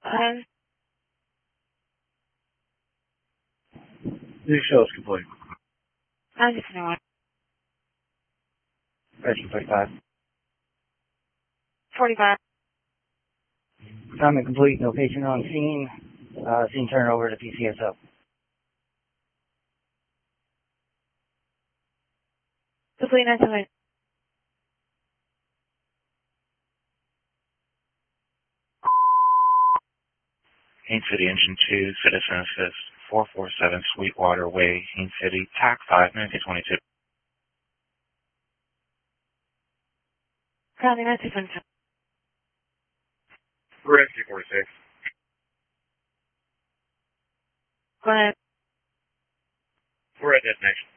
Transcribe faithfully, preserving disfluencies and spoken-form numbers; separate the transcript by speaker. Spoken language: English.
Speaker 1: Um,
Speaker 2: New show is complete.
Speaker 1: I just know what.
Speaker 2: Rescue thirty-five.
Speaker 1: forty-five.
Speaker 2: Assignment complete. No patient on scene. Uh, scene turn over to P C S O.
Speaker 1: Complete nine seven.
Speaker 3: Haines City Engine two, Citizen Assist, four four seven Sweetwater Way, Haines City, T A C five, ninety twenty-two.
Speaker 1: Copy nine six one.
Speaker 3: Rescue forty-six.
Speaker 1: Go ahead.
Speaker 3: We're at destination.